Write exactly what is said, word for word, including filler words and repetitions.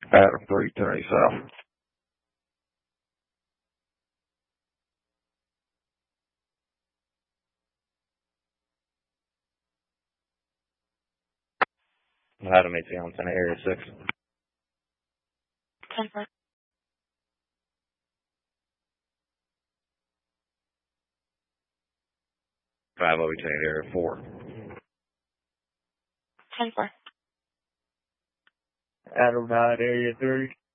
Adam three, turning south. Adam eight, Antenna Area six. ten four. five oh, Lieutenant Area four. ten four. Adam nine, Area three.